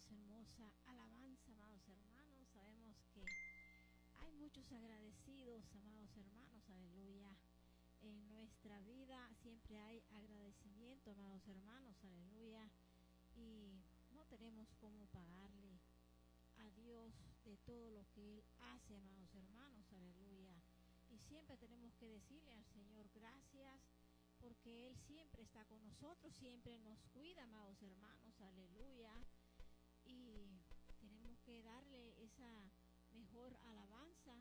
hermosa alabanza, amados hermanos. Sabemos que hay muchos agradecidos, amados hermanos, aleluya. En nuestra vida siempre hay agradecimiento, amados hermanos, aleluya. Y no tenemos cómo pagarle a Dios de todo lo que Él hace, amados hermanos, aleluya. Y siempre tenemos que decirle al Señor gracias, porque Él siempre está con nosotros, siempre nos cuida, amados hermanos, aleluya. Y tenemos que darle esa mejor alabanza,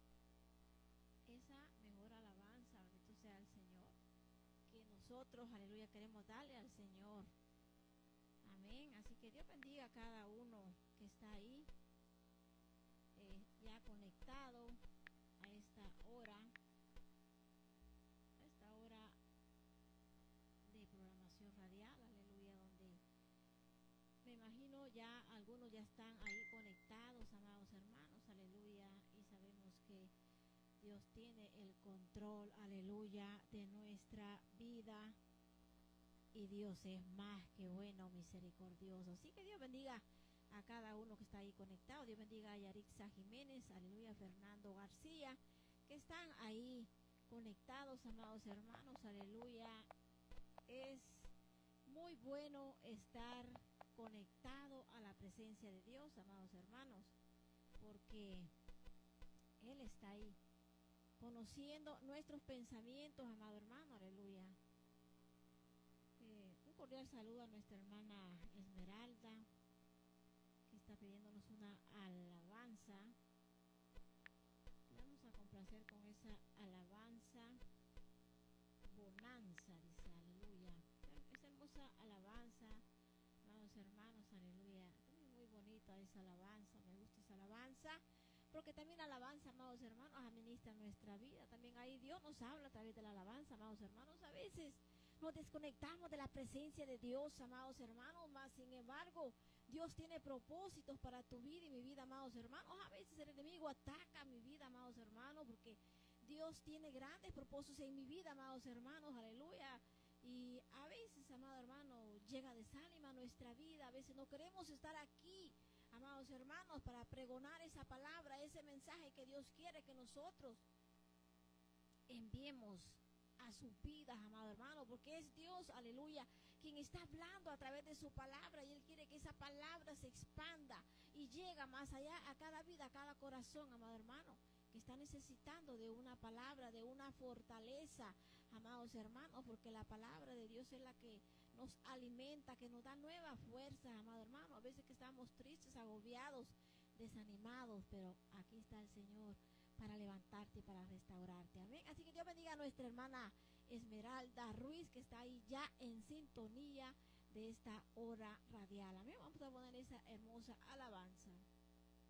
bendito sea el Señor, que nosotros, aleluya, queremos darle al Señor. Amén. Así que Dios bendiga a cada uno que está ahí, ya conectado a esta hora de programación radial, aleluya, donde me imagino ya algunos ya están ahí conectados, amados hermanos, aleluya, y sabemos que Dios tiene el control, aleluya, de nuestra vida, y Dios es más que bueno, misericordioso. Así que Dios bendiga a cada uno que está ahí conectado. Dios bendiga a Yarixa Jiménez, aleluya, Fernando García, que están ahí conectados, amados hermanos, aleluya. Es muy bueno estar conectado a la presencia de Dios, amados hermanos, porque Él está ahí conociendo nuestros pensamientos, amado hermano, aleluya. Un cordial saludo a nuestra hermana Esmeralda, que está pidiéndonos una alabanza. Le vamos a complacer con esa alabanza, bonanza, dice, aleluya. Esa hermosa alabanza, amados hermanos, aleluya. También muy bonita esa alabanza, me gusta esa alabanza, porque también la alabanza, amados hermanos, administra nuestra vida. También ahí Dios nos habla a través de la alabanza, amados hermanos. A veces nos desconectamos de la presencia de Dios, amados hermanos, mas sin embargo Dios tiene propósitos para tu vida y mi vida, amados hermanos. A veces el enemigo ataca mi vida, amados hermanos, porque Dios tiene grandes propósitos en mi vida, amados hermanos, aleluya. Y a veces, amado hermano, llega desánimo a nuestra vida. A veces no queremos estar aquí, amados hermanos, para pregonar esa palabra, ese mensaje que Dios quiere que nosotros enviemos a sus vidas, amado hermano, porque es Dios, aleluya, quien está hablando a través de su palabra, y Él quiere que esa palabra se expanda y llega más allá a cada vida, a cada corazón, amado hermano, que está necesitando de una palabra, de una fortaleza, amados hermanos, porque la palabra de Dios es la que nos alimenta, que nos da nuevas fuerzas, amado hermano. A veces que estamos tristes, agobiados, desanimados, pero aquí está el Señor para levantarte y para restaurarte, amén. Así que Dios bendiga a nuestra hermana Esmeralda Ruiz, que está ahí ya en sintonía de esta hora radial, amén. Vamos a poner esa hermosa alabanza.